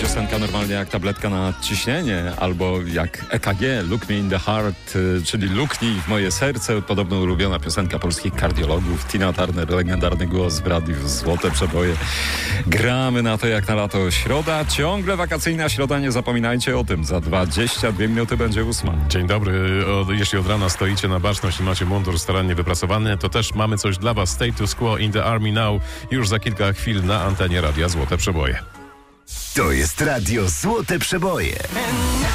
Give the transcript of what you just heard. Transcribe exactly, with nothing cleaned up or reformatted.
piosenka normalnie jak tabletka na ciśnienie, albo jak E K G, Look Me in the Heart, czyli Luknij w moje serce, podobno ulubiona piosenka polskich kardiologów. Tina Turner, legendarny głos w radiu, złote przeboje. Gramy na to jak na lato. Środa, ciągle wakacyjna środa, nie zapominajcie o tym. Za dwadzieścia dwie minuty będzie ósma. Dzień dobry. O, jeśli od rana stoicie na baczność i macie mundur starannie wypracowany, to też mamy coś dla was. Status Quo in the Army Now już za kilka chwil na antenie Radia Złote Przeboje. To jest Radio Złote Przeboje.